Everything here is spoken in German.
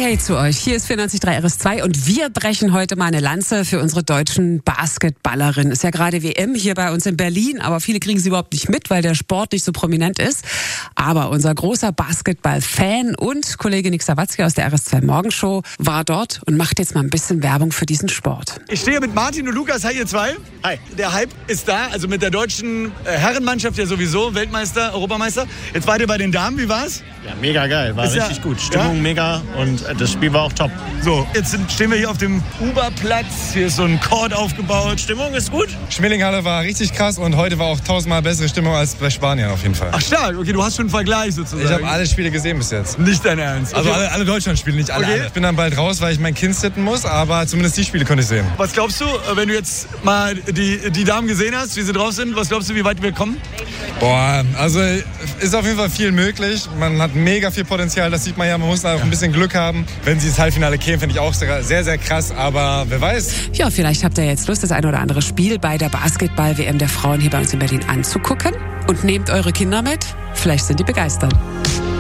Hey zu euch, hier ist 94.3 RS2 und wir brechen heute mal eine Lanze für unsere deutschen Basketballerinnen. Ist ja gerade WM hier bei uns in Berlin, aber viele kriegen sie überhaupt nicht mit, weil der Sport nicht so prominent ist. Aber unser großer Basketball-Fan und Kollege Nick Sawatzki aus der RS2 Morgenshow war dort und macht jetzt mal ein bisschen Werbung für diesen Sport. Ich stehe mit Martin und Lukas. Hi ihr zwei. Hi. Der Hype ist da, also mit der deutschen Herrenmannschaft ja sowieso, Weltmeister, Europameister. Jetzt wart ihr bei den Damen, wie war's? Ja, mega geil, war Ist richtig ja, gut. Stimmung mega und das Spiel war auch top. So, jetzt stehen wir hier auf dem Uberplatz. Hier ist so ein Court aufgebaut. Stimmung ist gut. Schmelinghalle war richtig krass und heute war auch 1000-mal bessere Stimmung als bei Spaniern auf jeden Fall. Ach stark, okay, du hast schon einen Vergleich sozusagen. Ich habe alle Spiele gesehen bis jetzt. Nicht dein Ernst? Also Okay. alle Deutschland-Spiele, nicht alle. Okay. Ich bin dann bald raus, weil ich mein Kind sitten muss, aber zumindest die Spiele konnte ich sehen. Was glaubst du, wenn du jetzt mal die Damen gesehen hast, wie sie drauf sind, was glaubst du, wie weit wir kommen? Boah, also ist auf jeden Fall viel möglich. Man hat mega viel Potenzial, das sieht man ja. Man muss auch ein bisschen Glück haben. Wenn sie ins Halbfinale kämen, finde ich auch sehr, sehr krass. Aber wer weiß. Ja, vielleicht habt ihr jetzt Lust, das ein oder andere Spiel bei der Basketball-WM der Frauen hier bei uns in Berlin anzugucken. Und nehmt eure Kinder mit. Vielleicht sind die begeistert.